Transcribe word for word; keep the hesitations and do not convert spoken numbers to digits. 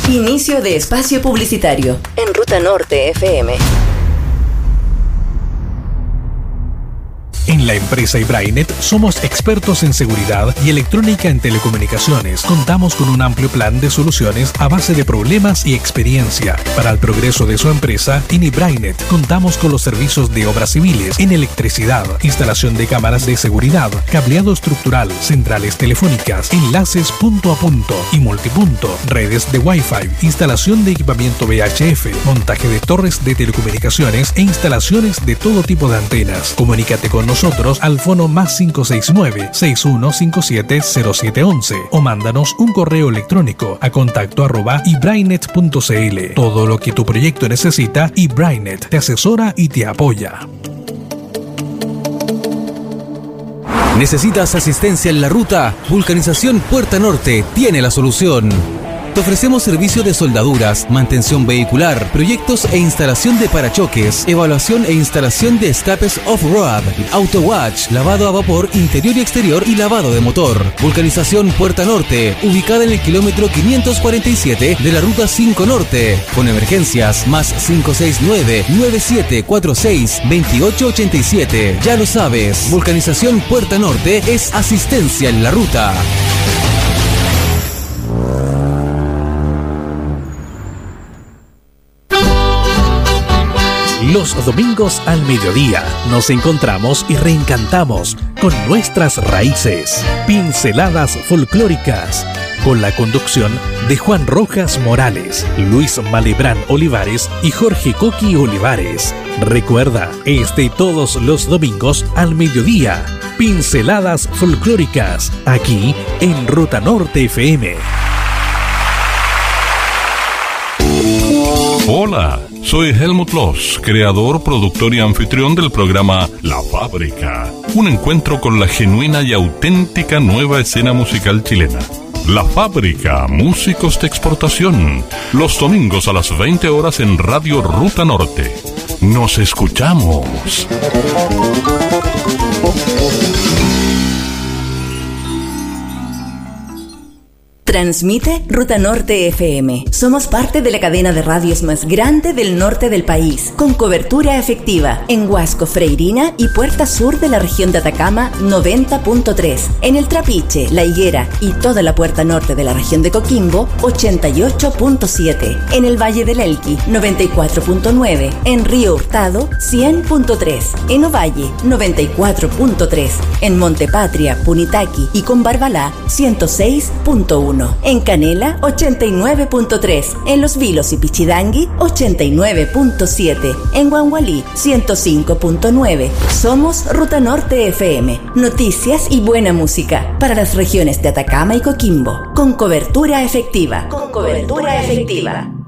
Inicio de espacio publicitario en Ruta Norte F M. En la empresa Ibrainet somos expertos en seguridad y electrónica en telecomunicaciones. Contamos con un amplio plan de soluciones a base de problemas y experiencia. Para el progreso de su empresa, en Ibrainet contamos con los servicios de obras civiles, en electricidad, instalación de cámaras de seguridad, cableado estructural, centrales telefónicas, enlaces punto a punto y multipunto, redes de Wi-Fi, instalación de equipamiento V H F, montaje de torres de telecomunicaciones e instalaciones de todo tipo de antenas. Comunícate con nosotros nosotros al fono más cinco seis nueve, seis uno cinco siete, cero siete once o mándanos un correo electrónico a contacto arroba ibrainet punto cl. Todo lo que tu proyecto necesita, Ibrainet te asesora y te apoya. ¿Necesitas asistencia en la ruta? Vulcanización Puerta Norte tiene la solución. Te ofrecemos servicio de soldaduras, mantención vehicular, proyectos e instalación de parachoques, evaluación e instalación de escapes off-road, auto watch, lavado a vapor interior y exterior y lavado de motor. Vulcanización Puerta Norte, ubicada en el kilómetro quinientos cuarenta y siete de la ruta cinco Norte, con emergencias más cinco seis nueve, nueve siete cuatro seis, dos ocho ocho siete. Ya lo sabes, Vulcanización Puerta Norte es asistencia en la ruta. Los domingos al mediodía nos encontramos y reencantamos con nuestras raíces. Pinceladas folclóricas, con la conducción de Juan Rojas Morales, Luis Malebrán Olivares y Jorge Coqui Olivares. Recuerda, este y todos los domingos al mediodía, Pinceladas folclóricas, aquí en Ruta Norte F M. Hola, soy Helmut Loss, creador, productor y anfitrión del programa La Fábrica, un encuentro con la genuina y auténtica nueva escena musical chilena. La Fábrica, músicos de exportación, los domingos a las veinte horas en Radio Ruta Norte. Nos escuchamos. Transmite Ruta Norte F M. Somos parte de la cadena de radios más grande del norte del país, con cobertura efectiva en Huasco, Freirina y Puerta Sur de la región de Atacama noventa punto tres, en el Trapiche, La Higuera y toda la Puerta Norte de la región de Coquimbo ochenta y ocho punto siete, en el Valle del Elqui noventa y cuatro punto nueve, en Río Hurtado cien punto tres, en Ovalle noventa y cuatro punto tres, en Montepatria, Punitaqui y Combarbalá ciento seis punto uno. En Canela ochenta y nueve punto tres, en Los Vilos y Pichidangui ochenta y nueve punto siete, en Huangualí ciento cinco punto nueve. Somos Ruta Norte F M, noticias y buena música para las regiones de Atacama y Coquimbo, con cobertura efectiva. Con cobertura efectiva.